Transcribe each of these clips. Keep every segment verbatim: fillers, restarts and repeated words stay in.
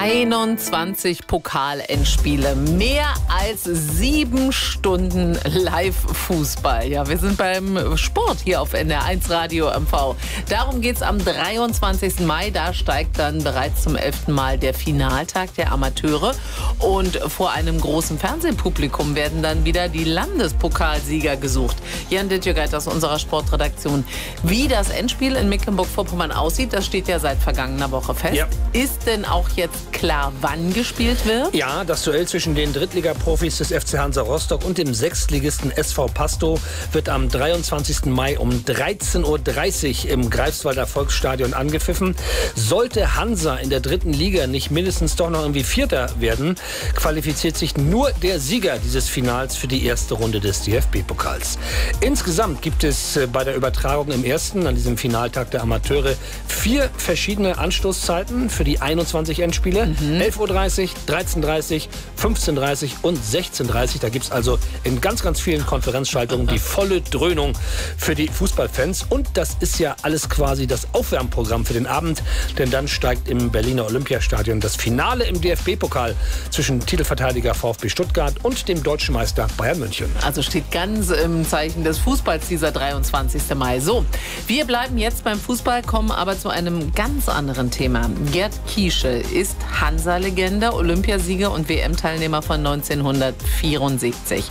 einundzwanzig Pokalendspiele, mehr als sieben Stunden Live-Fußball. Ja, wir sind beim Sport hier auf N D R eins Radio M V. Darum geht es am dreiundzwanzigsten Mai. Da steigt dann bereits zum elften Mal der Finaltag der Amateure. Und vor einem großen Fernsehpublikum werden dann wieder die Landespokalsieger gesucht. Jan Dittjegeit aus unserer Sportredaktion. Wie das Endspiel in Mecklenburg-Vorpommern aussieht, das steht ja seit vergangener Woche fest. Ja. Ist denn auch jetzt klar, wann gespielt wird? Ja, das Duell zwischen den Drittliga-Profis des F C Hansa Rostock und dem Sechstligisten S V Pastow wird am dreiundzwanzigsten Mai um dreizehn Uhr dreißig im Greifswalder Volksstadion angepfiffen. Sollte Hansa in der dritten Liga nicht mindestens doch noch irgendwie Vierter werden, qualifiziert sich nur der Sieger dieses Finals für die erste Runde des D F B-Pokals. Insgesamt gibt es bei der Übertragung im ersten, an diesem Finaltag der Amateure, vier verschiedene Anstoßzeiten für die einundzwanzig Endspiele. Mhm. elf Uhr dreißig, dreizehn Uhr dreißig, fünfzehn Uhr dreißig und sechzehn Uhr dreißig. Da gibt es also in ganz, ganz vielen Konferenzschaltungen die volle Dröhnung für die Fußballfans. Und das ist ja alles quasi das Aufwärmprogramm für den Abend. Denn dann steigt im Berliner Olympiastadion das Finale im D F B-Pokal zwischen Titelverteidiger VfB Stuttgart und dem deutschen Meister Bayern München. Also steht ganz im Zeichen des Fußballs dieser dreiundzwanzigsten Mai. So, wir bleiben jetzt beim Fußball, kommen aber zu einem ganz anderen Thema. Gerd Kiesche ist Hansa-Legende, Olympiasieger und W M-Teilnehmer von neunzehnhundertvierundsiebzig.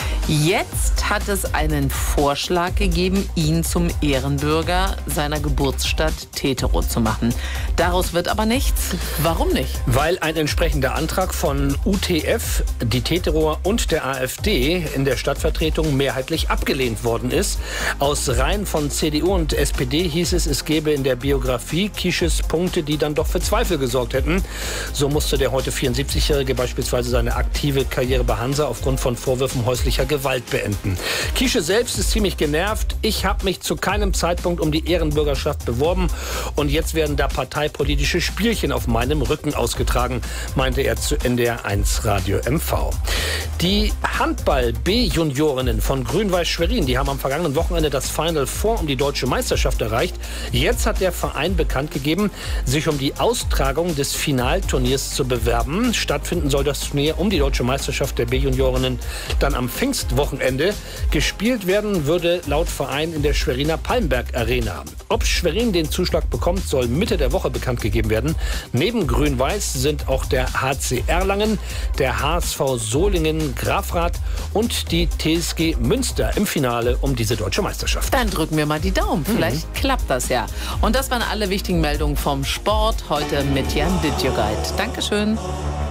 Jetzt hat es einen Vorschlag gegeben, ihn zum Ehrenbürger seiner Geburtsstadt Teterow zu machen. Daraus wird aber nichts. Warum nicht? Weil ein entsprechender Antrag von U T F, die Teterower und der A f D in der Stadtvertretung mehrheitlich abgelehnt worden ist. Aus Reihen von C D U und S P D hieß es, es gäbe in der Biografie Kiesches Punkte, die dann doch für Zweifel gesorgt hätten. So musste der heute vierundsiebzigjährige beispielsweise seine aktive Karriere bei Hansa aufgrund von Vorwürfen häuslicher Gewalt beenden. Kiesche selbst ist ziemlich genervt. Ich habe mich zu keinem Zeitpunkt um die Ehrenbürgerschaft beworben und jetzt werden da parteipolitische Spielchen auf meinem Rücken ausgetragen, meinte er zu N D R eins Radio M V. Die Handball-B-Juniorinnen von Grün-Weiß Schwerin, die haben am vergangenen Wochenende das Final Four um die deutsche Meisterschaft erreicht. Jetzt hat der Verein bekannt gegeben, sich um die Austragung des Finalturniers zu bewerben. Stattfinden soll das Turnier um die deutsche Meisterschaft der B-Juniorinnen dann am Pfingstwochenende. Gespielt werden würde laut Verein in der Schweriner Palmberg Arena. Ob Schwerin den Zuschlag bekommt, soll Mitte der Woche bekannt gegeben werden. Neben Grün-Weiß sind auch der H C Erlangen, der H S V Solingen Grafrath und die T S G Münster im Finale um diese deutsche Meisterschaft. Dann drücken wir mal die Daumen. Vielleicht mhm. klappt das ja. Und das waren alle wichtigen Meldungen vom Sport heute mit Jan Dittjegeit. Dankeschön.